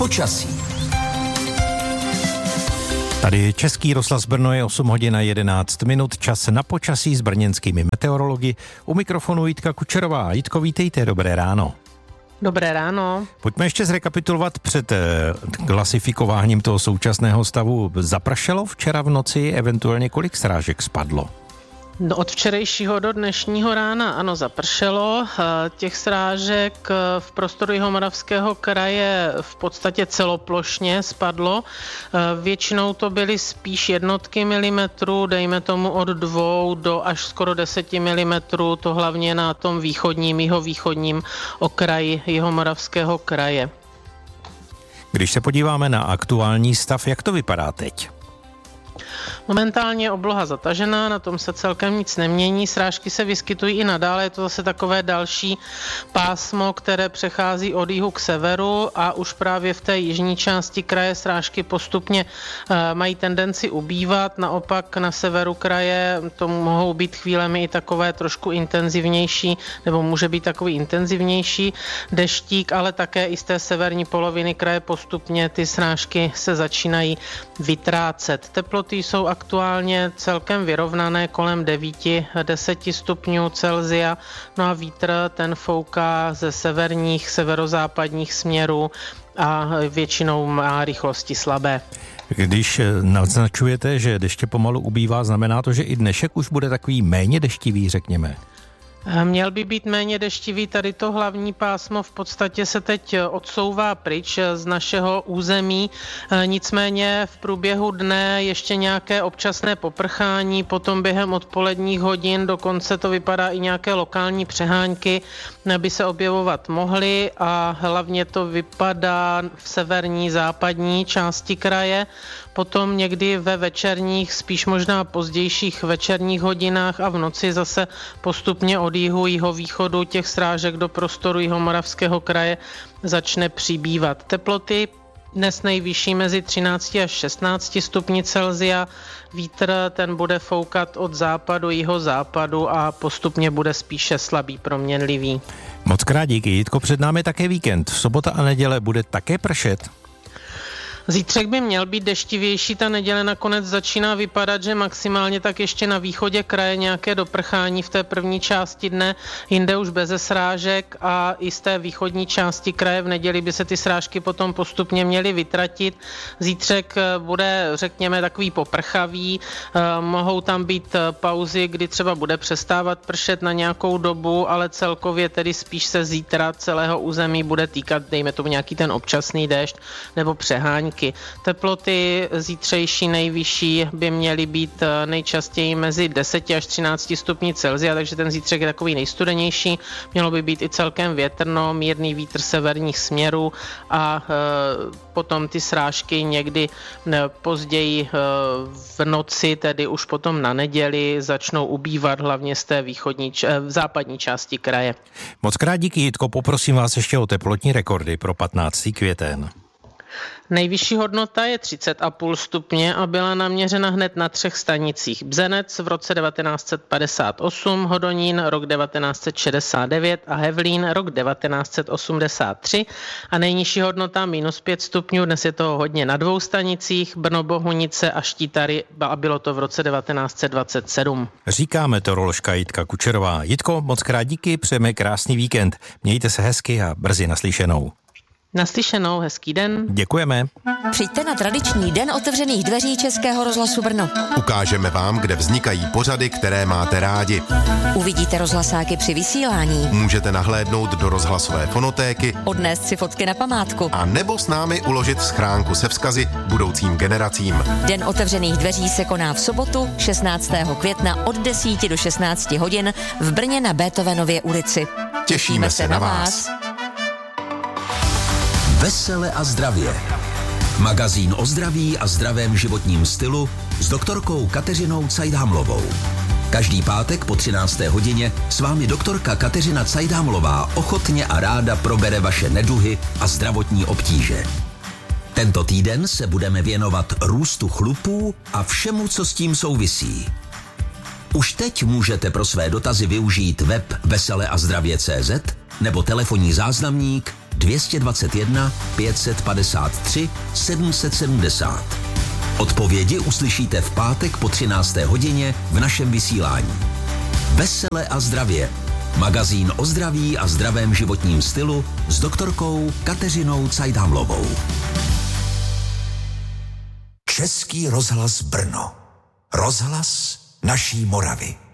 počasí. Tady Český rozhlas Brno, je 8 hodin a 11 minut, čas na počasí s brněnskými meteorology. U mikrofonu Jitka Kučerová. Jitko, vítejte, dobré ráno. Dobré ráno. Pojďme ještě zrekapitulovat před klasifikováním toho současného stavu. Zapršelo včera v noci, eventuálně kolik srážek spadlo? No, od včerejšího do dnešního rána ano, zapršelo. Těch srážek v prostoru Jihomoravského kraje v podstatě celoplošně spadlo. Většinou to byly spíš jednotky milimetrů, dejme tomu od 2 do až skoro 10 milimetrů, to hlavně na tom jihovýchodním okraji Jihomoravského kraje. Když se podíváme na aktuální stav, jak to vypadá teď? Momentálně je obloha zatažená, na tom se celkem nic nemění, srážky se vyskytují i nadále, je to zase takové další pásmo, které přechází od jihu k severu a už právě v té jižní části kraje srážky postupně mají tendenci ubývat, naopak na severu kraje to mohou být chvílemi i takové trošku intenzivnější, nebo může být takový intenzivnější deštík, ale také i z té severní poloviny kraje postupně ty srážky se začínají vytrácet. Teploty jsou aktuálně celkem vyrovnané kolem 9-10 stupňů Celsia, no a vítr ten fouká ze severních, severozápadních směrů a většinou má rychlosti slabé. Když naznačujete, že deště pomalu ubývá, znamená to, že i dnešek už bude takový méně deštivý, řekněme? Měl by být méně deštivý, tady to hlavní pásmo v podstatě se teď odsouvá pryč z našeho území, nicméně v průběhu dne ještě nějaké občasné poprchání, potom během odpoledních hodin, dokonce to vypadá i nějaké lokální přehánky by se objevovat mohly a hlavně to vypadá v severní, západní části kraje. Potom někdy ve večerních, spíš možná pozdějších večerních hodinách a v noci zase postupně od jihovýchodu těch srážek do prostoru Jihomoravského kraje začne přibývat. Teploty dnes nejvyšší mezi 13 až 16 stupni Celsia. Vítr ten bude foukat od západu, jihozápadu a postupně bude spíše slabý, proměnlivý. Moc krát díky, Jitko, před námi také víkend. V sobota a neděle bude také pršet? Zítřek by měl být deštivější, ta neděle nakonec začíná vypadat, že maximálně tak ještě na východě kraje nějaké doprchání v té první části dne, jinde už beze srážek a i z té východní části kraje v neděli by se ty srážky potom postupně měly vytratit. Zítřek bude, řekněme, takový poprchavý, mohou tam být pauzy, kdy třeba bude přestávat pršet na nějakou dobu, ale celkově tedy spíš se zítra celého území bude týkat, dejme tomu nějaký ten občasný déšť nebo přehání. Teploty zítřejší nejvyšší by měly být nejčastěji mezi 10 až 13 stupni Celsia, takže ten zítřek je takový nejstudenější. Mělo by být i celkem větrno, mírný vítr severních směrů a potom ty srážky někdy později v noci, tedy už potom na neděli, začnou ubývat hlavně z té západní části kraje. Moc krát díky, Jitko, poprosím vás ještě o teplotní rekordy pro 15. květen. Nejvyšší hodnota je 30,5 stupně a byla naměřena hned na 3 stanicích. Bzenec v roce 1958, Hodonín rok 1969 a Hevlín rok 1983 a nejnižší hodnota -5 stupňů, dnes je toho hodně na 2 stanicích, Brno, Bohunice a Štítary a bylo to v roce 1927. Říká meteoroložka Jitka Kučerová. Jitko, moc krát díky, přejeme krásný víkend. Mějte se hezky a brzy naslyšenou. Naslyšenou, hezký den. Děkujeme. Přijďte na tradiční den otevřených dveří Českého rozhlasu Brno. Ukážeme vám, kde vznikají pořady, které máte rádi. Uvidíte rozhlasáky při vysílání. Můžete nahlédnout do rozhlasové fonotéky, odnést si fotky na památku a nebo s námi uložit schránku se vzkazy budoucím generacím. Den otevřených dveří se koná v sobotu 16. května od 10 do 16 hodin v Brně na Beethovenově ulici. Těšíme se na vás. Vesele a zdravě. Magazín o zdraví a zdravém životním stylu s doktorkou Kateřinou Cajdhamlovou. Každý pátek po 13. hodině s vámi doktorka Kateřina Cajdhamlová ochotně a ráda probere vaše neduhy a zdravotní obtíže. Tento týden se budeme věnovat růstu chlupů a všemu, co s tím souvisí. Už teď můžete pro své dotazy využít web veseleazdravě.cz nebo telefonní záznamník 221 553 770. Odpovědi uslyšíte v pátek po 13. hodině v našem vysílání. Vesele a zdravě. Magazín o zdraví a zdravém životním stylu s doktorkou Kateřinou Cajdhamlovou. Český rozhlas Brno. Rozhlas naší Moravy.